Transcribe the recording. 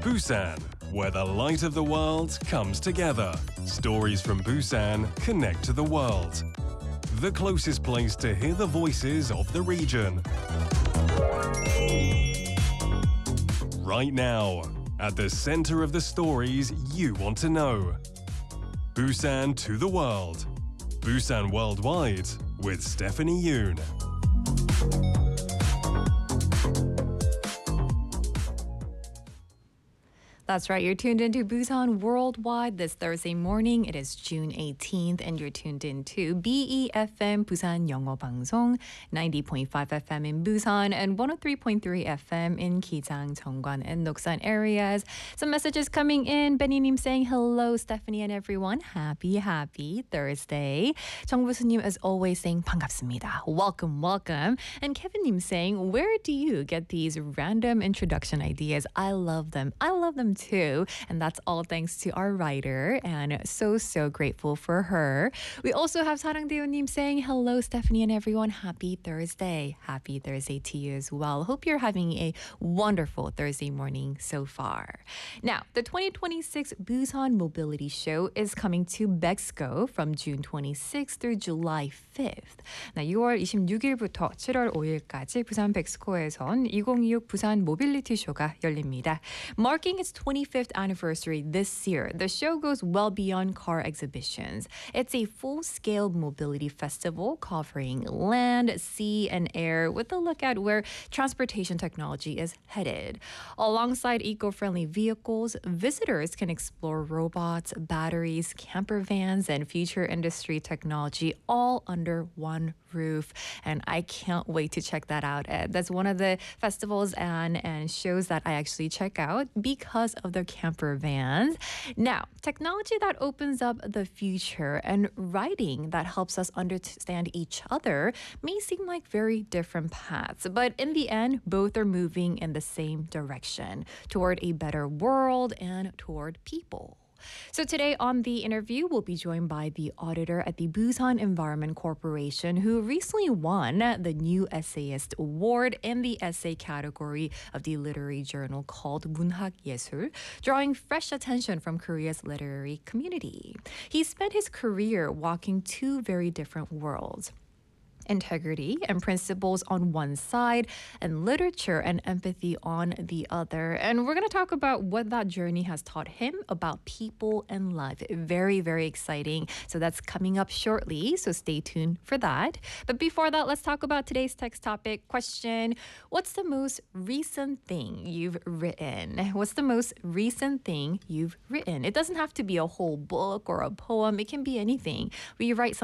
Busan, where the light of the world comes together. Stories from Busan connect to the world. The closest place to hear the voices of the region. Right now, at the center of the stories you want to know. Busan to the world. Busan Worldwide with Stephanie Yoon. That's right, you're tuned into Busan Worldwide this Thursday morning. It is June 18th, and you're tuned into BEFM Busan 영어 방송, 90.5 FM in Busan and 103.3 FM in Gijang, Jeongwan, and Noksan areas. Some messages coming in. Benny-님 saying hello, Stephanie and everyone. Happy Thursday. 정부수님 as always saying 반갑습니다. Welcome. And Kevin-님 saying, where do you get these random introduction ideas? I love them too. And that's all thanks to our writer, and so grateful for her. We also have Sarangdeo-님 saying, hello, Stephanie and everyone. Happy Thursday. Happy Thursday to you as well. Hope you're having a wonderful Thursday morning so far. Now, the 2026 Busan Mobility Show is coming to Bexco from June 26th through July 5th. 나 6월 26일부터 7월 5일까지 부산 백스코에선 2026 부산 모빌리티 쇼가 열립니다. Marking its 25th anniversary this year, the show goes well beyond car exhibitions. It's a full-scale mobility festival covering land, sea, and air with a look at where transportation technology is headed. Alongside eco-friendly vehicles, visitors can explore robots, batteries, camper vans, and future industry technology all under one roof. And I can't wait to check that out. That's one of the festivals and shows that I actually check out because of the camper vans. Now, technology that opens up the future and writing that helps us understand each other may seem like very different paths, but in the end, both are moving in the same direction toward a better world and toward people. So today on the interview, we'll be joined by the auditor at the Busan Environment Corporation, who recently won the New Essayist Award in the essay category of the literary journal called 문학 예술, drawing fresh attention from Korea's literary community. He spent his career walking two very different worlds. Integrity and principles on one side, and literature and empathy on the other. And we're going to talk about what that journey has taught him about people and life. Very exciting. So that's coming up shortly, so stay tuned for that. But before that, let's talk about today's text topic question. What's the most recent thing you've written? What's the most recent thing you've written? It doesn't have to be a whole book or a poem. It can be anything. We write